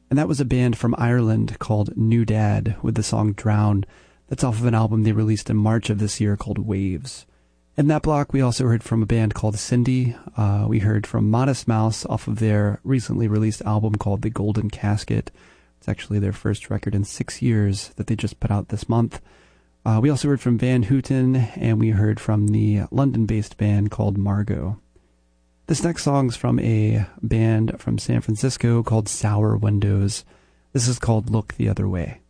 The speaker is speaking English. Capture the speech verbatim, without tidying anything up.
And that was a band from Ireland called New Dad with the song Drown. That's off of an album they released in March of this year called Waves. In that block, we also heard from a band called Cindy. Uh, we heard from Modest Mouse off of their recently released album called The Golden Casket. It's actually their first record in six years that they just put out this month. Uh, we also heard from Van Houten, and we heard from the London-based band called Margot. This next song's from a band from San Francisco called Sour Windows. This is called Look the Other Way.